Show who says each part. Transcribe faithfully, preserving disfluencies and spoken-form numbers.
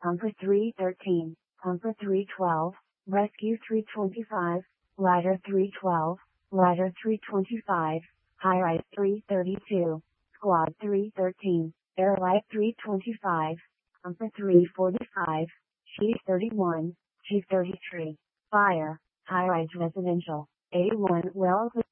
Speaker 1: Pumper three thirteen, Pumper three twelve, Rescue three twenty-five, Ladder three twelve, Ladder three twenty-five, High-Rise three thirty-two, Squad three thirteen, Airlight three twenty-five, Pumper three forty-five, Chief thirty-one, Chief thirty-three, Fire, High-Rise Residential, A one Wells.